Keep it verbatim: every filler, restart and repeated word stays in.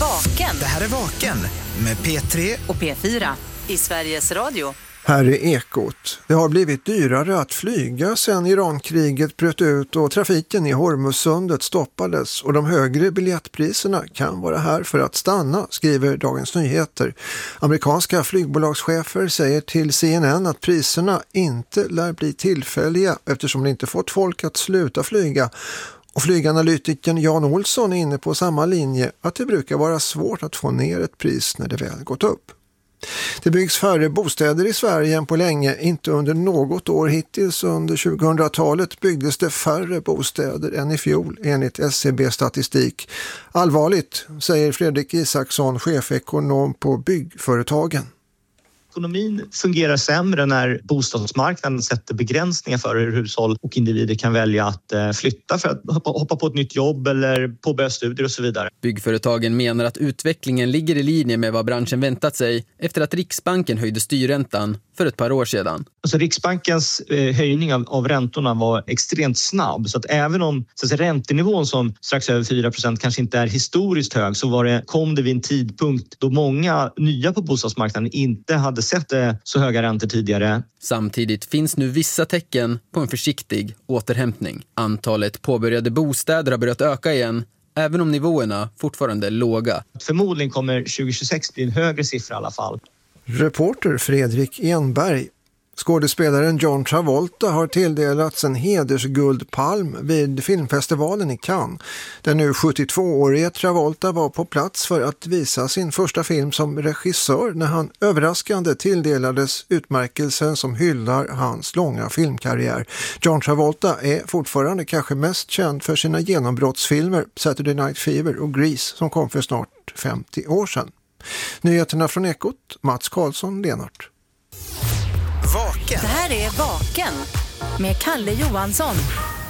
Vaken. Det här är Vaken med P tre och P fyra i Sveriges Radio. Här är Ekot. Det har blivit dyrare att flyga sedan Irankriget bröt ut och trafiken i Hormuzsundet stoppades, och de högre biljettpriserna kan vara här för att stanna, skriver Dagens Nyheter. Amerikanska flygbolagschefer säger till C N N att priserna inte lär bli tillfälliga eftersom det inte fått folk att sluta flyga. Och flyganalytikern Jan Olsson är inne på samma linje, att det brukar vara svårt att få ner ett pris när det väl gått upp. Det byggs färre bostäder i Sverige än på länge. Inte under något år hittills under tjugohundratalet byggdes det färre bostäder än i fjol enligt S C B-statistik. Allvarligt, säger Fredrik Isaksson, chefekonom på byggföretagen. Ekonomin fungerar sämre när bostadsmarknaden sätter begränsningar för hur hushåll och individer kan välja att flytta för att hoppa på ett nytt jobb eller påbörja studier och så vidare. Byggföretagen menar att utvecklingen ligger i linje med vad branschen väntat sig efter att Riksbanken höjde styrräntan för ett par år sedan. Alltså Riksbankens eh, höjning av, av räntorna var extremt snabb, så att även om så att säga, räntenivån som strax över fyra procent kanske inte är historiskt hög, så var det, kom det vid en tidpunkt då många nya på bostadsmarknaden inte hade sett eh, så höga räntor tidigare. Samtidigt finns nu vissa tecken på en försiktig återhämtning. Antalet påbörjade bostäder har börjat öka igen, även om nivåerna fortfarande är låga. Förmodligen kommer tjugohundratjugosex bli en högre siffra i alla fall. Reporter Fredrik Enberg. Skådespelaren John Travolta har tilldelats en hedersguldpalm vid filmfestivalen i Cannes. Den nu sjuttiotvåårige Travolta var på plats för att visa sin första film som regissör när han överraskande tilldelades utmärkelsen som hyllar hans långa filmkarriär. John Travolta är fortfarande kanske mest känd för sina genombrottsfilmer Saturday Night Fever och Grease som kom för snart femtio år sedan. Nyheterna från Ekot, Mats Karlsson, Lenart. Vaken. Det här är Vaken med Kalle Johansson.